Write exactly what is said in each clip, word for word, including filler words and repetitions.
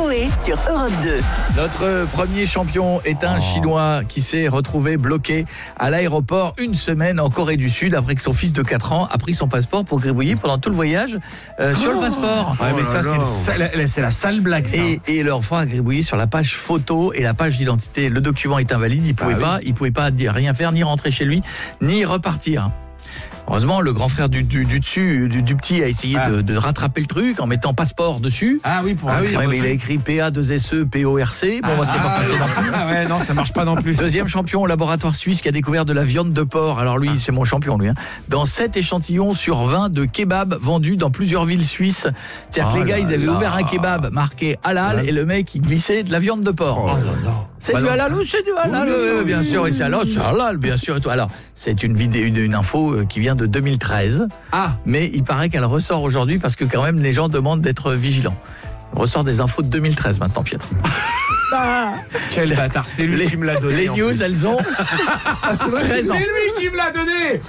Coé sur Europe deux. Notre premier champion est un oh. Chinois qui s'est retrouvé bloqué à l'aéroport une semaine en Corée du Sud après que son fils de quatre ans a pris son passeport pour gribouiller pendant tout le voyage euh, oh. sur le passeport. Ouais, mais oh ça, c'est, le, c'est la sale blague, ça. Et, et l'enfant a gribouillé sur la page photo et la page d'identité. Le document est invalide, il pouvait ah, pas, oui. il pouvait pas dire, rien faire, ni rentrer chez lui, ni repartir. Heureusement, le grand frère du, du, du dessus, du, du petit, a essayé ah. de, de rattraper le truc en mettant passeport dessus. Ah oui, pour ah oui, ouais, mais il a écrit P A deux S E P O R C. Bon, ah, bah, c'est ah, pas passé non plus. Ah ouais, non, ça marche pas non plus. Deuxième champion au laboratoire suisse qui a découvert de la viande de porc. Alors lui, ah. c'est mon champion, lui. Hein. Dans sept échantillons sur vingt de kebabs vendus dans plusieurs villes suisses. C'est-à-dire oh que les gars, ils avaient là. ouvert un kebab marqué halal ouais. et le mec, il glissait de la viande de porc. Oh, oh, oh. C'est bah du non. halal ou c'est du halal oui, euh, Bien sûr, et c'est halal, c'est halal, bien sûr. Et tout. Alors, c'est une vidéo, une, une info qui vient de deux mille treize. Ah. Mais il paraît qu'elle ressort aujourd'hui parce que quand même les gens demandent d'être vigilants. Elle ressort des infos de deux mille treize maintenant, Pietre. Ah. Quel bâtard, c'est lui les, qui me l'a donné. Les news, plus. elles ont ah, c'est, vrai, c'est lui qui me l'a donné.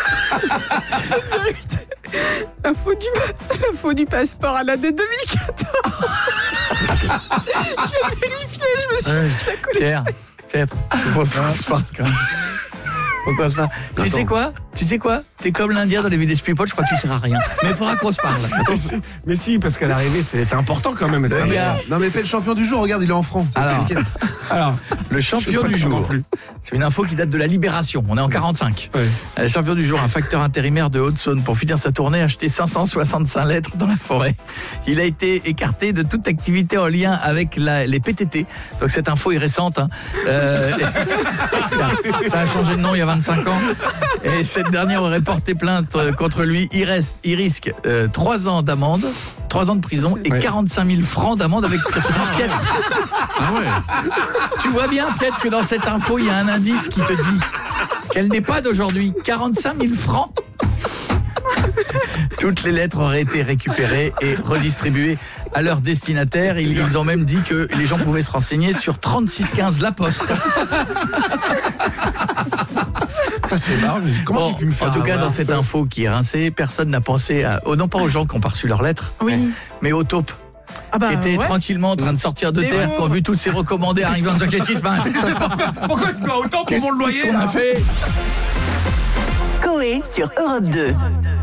L'info du, l'info du passeport, elle a date deux mille quatorze. Je vais vérifier, je me suis ouais. dit, je la connaissais. Pierre, Pierre, on se parle quand même. On passe pas. Tu sais quoi Tu sais quoi T'es comme l'Indien dans les Village People, je crois que tu ne seras rien. Mais il faudra qu'on se parle. Mais si, mais si parce qu'à l'arrivée, c'est, c'est important quand même. C'est a... Non mais c'est le champion du jour, regarde, il est en francs. Alors, alors le champion du jour, c'est une info qui date de la Libération, on est en quarante-cinq. Ouais. Le champion du jour, un facteur intérimaire de Haute-Saône, pour finir sa tournée, a acheté cinq cent soixante-cinq lettres dans la forêt. Il a été écarté de toute activité en lien avec la, les P T T. Donc cette info est récente. Hein. Euh, ça, ça a changé de nom il y a vingt-cinq ans. Et cette dernière aurait porté plainte contre lui. Il, reste, il risque euh, trois ans d'amende, trois ans de prison et ouais. quarante-cinq mille francs d'amende avec précédent. Piètre. Ah ouais. Tu vois bien peut-être que dans cette info, il y a un indice qui te dit qu'elle n'est pas d'aujourd'hui. quarante-cinq mille francs. Toutes les lettres auraient été récupérées et redistribuées à leurs destinataires. Ils, ils ont même dit que les gens pouvaient se renseigner sur trente-six quinze La Poste. C'est marrant, mais comment bon, j'ai pu me faire en tout cas, avoir. dans cette info qui est rincée, personne n'a pensé à, oh, non pas aux gens qui ont pas reçu leurs lettres, oui. mais aux taupes. Ah bah, qui étaient ouais. tranquillement en train de sortir de mais terre, qui ont vu tous ces recommandés arriver en enquêtisme. Pourquoi tu dois autant pour mon loyer qu'on a fait Coé sur Europe deux.